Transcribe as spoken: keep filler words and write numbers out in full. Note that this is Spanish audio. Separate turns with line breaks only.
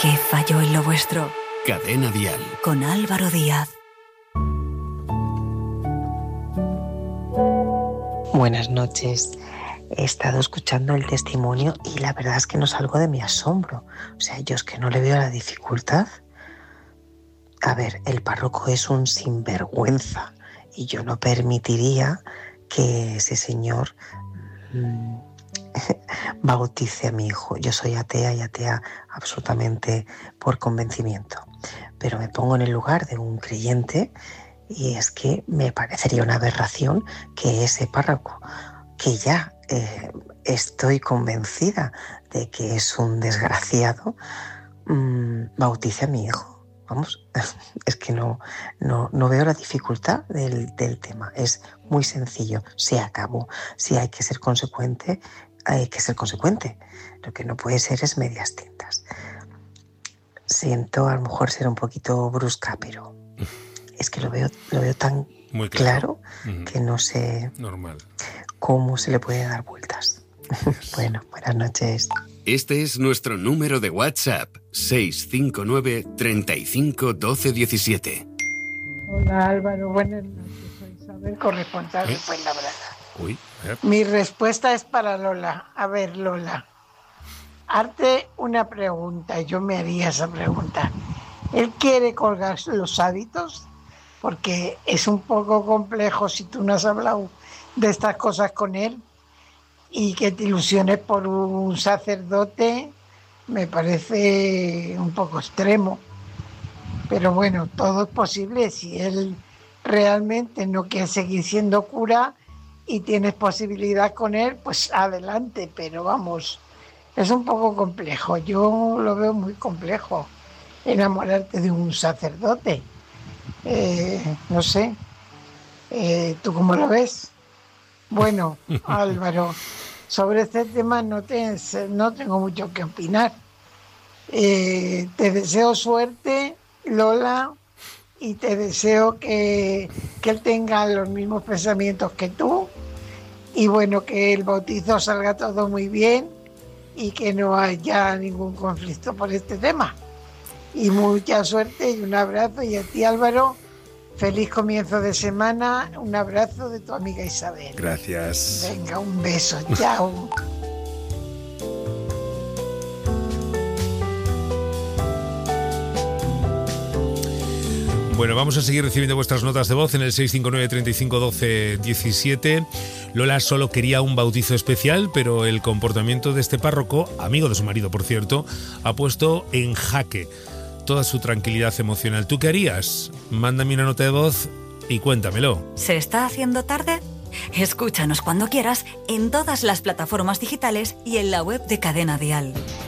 ¿Qué falló en lo vuestro?
Cadena Dial.
Con Álvaro Díaz.
Buenas noches. He estado escuchando el testimonio y la verdad es que no salgo de mi asombro. O sea, yo es que no le veo la dificultad. A ver, el párroco es un sinvergüenza y yo no permitiría que ese señor mmm, bautice a mi hijo. Yo soy atea y atea absolutamente por convencimiento. Pero me pongo en el lugar de un creyente y es que me parecería una aberración que ese párroco, que ya eh, estoy convencida de que es un desgraciado, mmm, bautice a mi hijo. Vamos, es que no, no, no veo la dificultad del, del tema. Es muy sencillo, se acabó. Si hay que ser consecuente, hay que ser consecuente. Lo que no puede ser es medias tintas. Siento a lo mejor ser un poquito brusca, pero es que lo veo, lo veo tan muy claro, claro uh-huh. que no sé Normal. cómo se le puede dar vueltas. Yes. Bueno, buenas noches.
Este es nuestro número de WhatsApp, seis cinco nueve, treinta y cinco, doce diecisiete.
Hola Álvaro, buenas noches. Soy Isabel, corresponsal de Fuenlabrada.
Uy, eh.
Mi respuesta es para Lola. A ver, Lola, hazte una pregunta. Yo me haría esa pregunta. ¿Él quiere colgar los hábitos? Porque es un poco complejo si tú no has hablado de estas cosas con él. Y que te ilusiones por un sacerdote me parece un poco extremo. Pero bueno, todo es posible si él realmente no quiere seguir siendo cura y tienes posibilidad con él, pues adelante. Pero vamos, es un poco complejo. Yo lo veo muy complejo, enamorarte de un sacerdote. Eh, no sé, eh, ¿tú cómo lo ves? Bueno, Álvaro, sobre este tema no, te, no tengo mucho que opinar. Eh, te deseo suerte, Lola, y te deseo que, que él tenga los mismos pensamientos que tú. Y bueno, que el bautizo salga todo muy bien y que no haya ningún conflicto por este tema. Y mucha suerte y un abrazo. Y a ti, Álvaro, feliz comienzo de semana. Un abrazo de tu amiga Isabel.
Gracias.
Venga, un beso. Chao.
Bueno, vamos a seguir recibiendo vuestras notas de voz en el seis cinco nueve, treinta y cinco, doce diecisiete. Lola solo quería un bautizo especial, pero el comportamiento de este párroco, amigo de su marido, por cierto, ha puesto en jaque toda su tranquilidad emocional. ¿Tú qué harías? Mándame una nota de voz y cuéntamelo.
¿Se está haciendo tarde? Escúchanos cuando quieras en todas las plataformas digitales y en la web de Cadena Dial.